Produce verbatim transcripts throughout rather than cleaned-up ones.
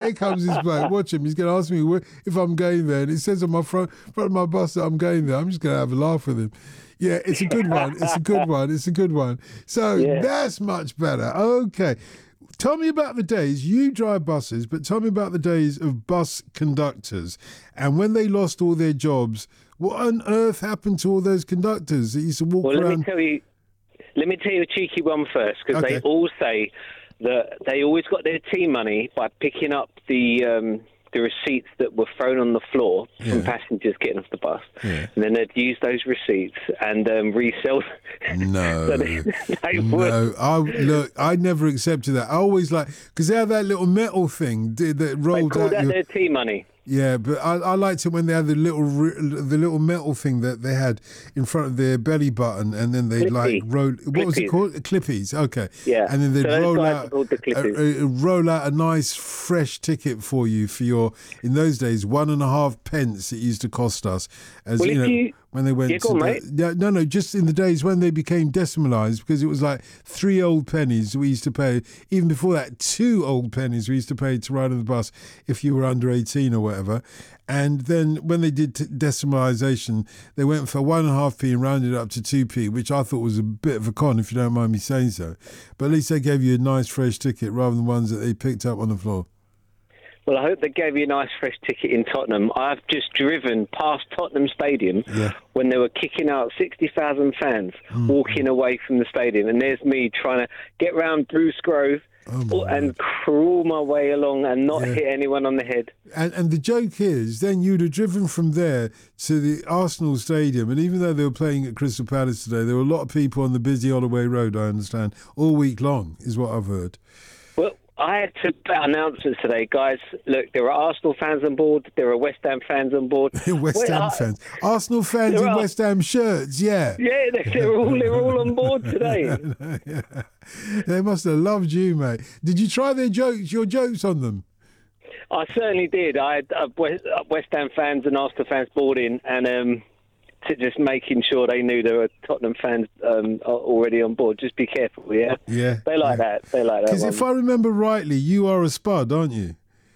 here comes this bloke. Watch him. He's going to ask me where, if I'm going there. And it says on my front, front of my bus that I'm going there. I'm just going to have a laugh with him. Yeah, it's a good one. It's a good one. It's a good one. So yeah. That's much better. Okay. Tell me about the days, you drive buses, but tell me about the days of bus conductors. And when they lost all their jobs, what on earth happened to all those conductors that used to walk well, around? Let me tell you, let me tell you a cheeky one first, because okay. they all say that they always got their tea money by picking up the um, the receipts that were thrown on the floor yeah. from passengers getting off the bus. Yeah. And then they'd use those receipts and um, resell them. No. so they, they no. I, look, I never accepted that. I always like, because they had that little metal thing that rolled they called out. that your, their tea money. Yeah, but I, I liked it when they had the little the little metal thing that they had in front of their belly button, and then they like roll. What Clippies. was it called? Clippies. Okay. Yeah. And then they'd so roll out the a, a, roll out a nice fresh ticket for you for your, in those days, one and a half pence it used to cost us. As well, you know, you, when they went yeah, to on, the, yeah, no, no, just in the days when they became decimalised, because it was like three old pennies we used to pay. Even before that, two old pennies we used to pay to ride on the bus if you were under eighteen or whatever. And then when they did t- decimalisation, they went for one and a half p and rounded it up to two p, which I thought was a bit of a con, if you don't mind me saying so. But at least they gave you a nice fresh ticket rather than ones that they picked up on the floor. Well, I hope they gave you a nice fresh ticket in Tottenham. I've just driven past Tottenham Stadium yeah. when they were kicking out sixty thousand fans mm. walking away from the stadium. And there's me trying to get round Bruce Grove oh and crawl my way along and not yeah. hit anyone on the head. And, and the joke is, then you'd have driven from there to the Arsenal Stadium. And even though they were playing at Crystal Palace today, there were a lot of people on the busy Holloway Road, I understand, all week long, is what I've heard. Well, I had to put announcements today, guys. Look, there are Arsenal fans on board. There are West Ham fans on board. West Wait, Ham I, fans, Arsenal fans in are, West Ham shirts. Yeah, yeah, they're, they're all they're all on board today. yeah. They must have loved you, mate. Did you try their jokes? Your jokes on them? I certainly did. I had uh, West, uh, West Ham fans and Arsenal fans boarding, and um, to just making sure they knew there were Tottenham fans um, already on board. Just be careful, yeah? Yeah. They like yeah. that. They like that. Because if I remember rightly, you are a Spud, aren't you?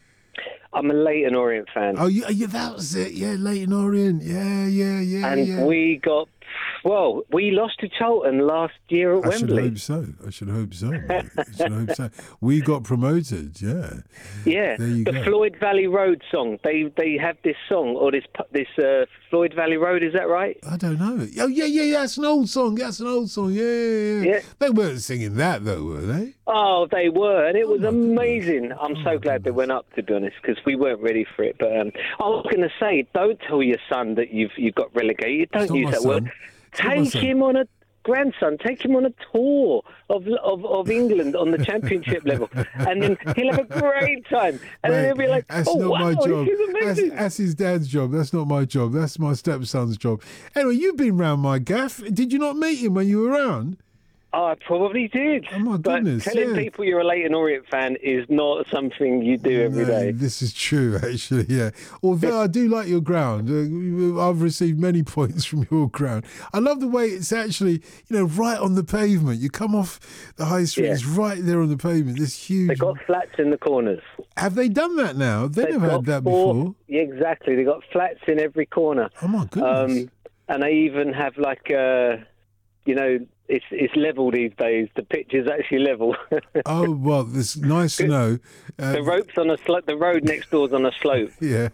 I'm a Leyton Orient fan. Oh, yeah, yeah, that was it. Yeah, Leyton Orient. Yeah, yeah, yeah, and yeah. we got... Well, we lost to Charlton last year at I Wembley. I should hope so. I should hope so. I should hope so. We got promoted, yeah. Yeah, the go. Floyd Valley Road song. They they have this song, or this this uh, Floyd Valley Road, is that right? I don't know. Oh, yeah, yeah, yeah, that's an old song. That's an old song. Yeah, yeah, yeah. yeah. They weren't singing that, though, were they? Oh, they were, and it oh was amazing. Goodness. I'm oh so glad goodness. they went up, to be honest, because we weren't ready for it. But um, I was going to say, don't tell your son that you've you've got relegated. Don't use that son. word. Take him on a grandson. Take him on a tour of, of of England on the championship level, and then he'll have a great time. And Mate, then he'll be like, that's "Oh not wow, my job. this is amazing." That's, that's his dad's job. That's not my job. That's my stepson's job. Anyway, you've been round my gaff. Did you not meet him when you were around? Oh, I probably did. Oh, my goodness. But telling yeah. people you're a Leyton Orient fan is not something you do every no, day. This is true, actually, yeah. Although I do like your ground. Uh, I've received many points from your ground. I love the way it's actually, you know, right on the pavement. You come off the high street, yeah. it's right there on the pavement. This huge... They've got flats in the corners. Have they done that now? They They've never had that four, before. Yeah, exactly. They've got flats in every corner. Oh, my goodness. Um, and they even have, like, uh, you know... It's it's level these days. The pitch is actually level. Oh well, it's nice to know. Uh, the ropes on a slope. The road next door's on a slope. Yeah.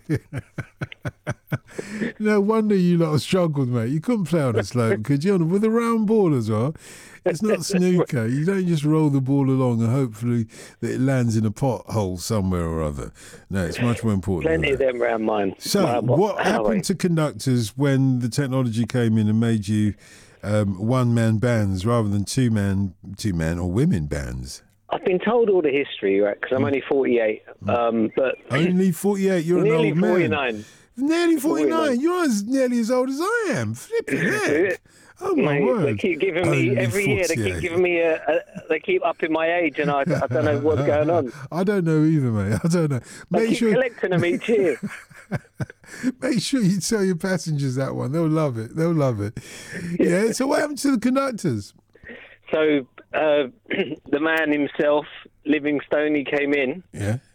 No wonder you lot have struggled, mate. You couldn't play on a slope, could you? With a round ball as well. It's not snooker. You don't just roll the ball along and hopefully that it lands in a pothole somewhere or other. No, it's much more important. Plenty of them around mine. So, uh, what, what happened to conductors when the technology came in and made you um, one-man bands rather than two-man, two-man or women bands? I've been told all the history, right? Because I'm only forty-eight. Um, but only forty-eight. You're an old man. Nearly forty-nine. Nearly forty-nine. forty-nine. You're as nearly as old as I am. Flipping heck. Oh my Mate, word! They keep giving me only every year. They keep giving me a, a. They keep upping my age, and I, I don't know what's going on. I don't know either, mate. I don't know. Make I keep sure collecting them each year. Make sure you tell your passengers that one. They'll love it. They'll love it. Yeah. So what happened to the conductors? So uh, the man himself, Livingstone, he came in. Yeah.